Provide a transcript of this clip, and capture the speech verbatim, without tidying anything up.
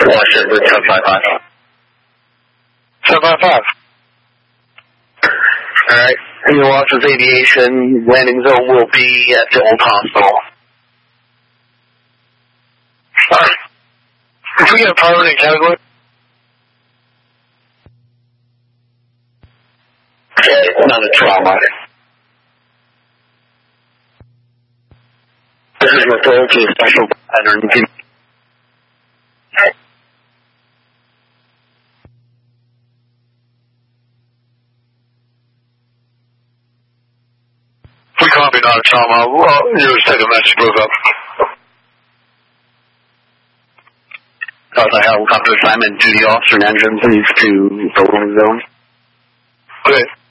Washington, seven five five. seven five five. Alright. Your Washington Aviation landing zone will be at the old hospital. Alright. If we get a priority category? Okay, not a trauma. This is referred to a special pattern. We copy, not a trauma. Well, your second message broke up. Delta Helicopter assignment duty officer and engine, please, to the landing zone. Okay.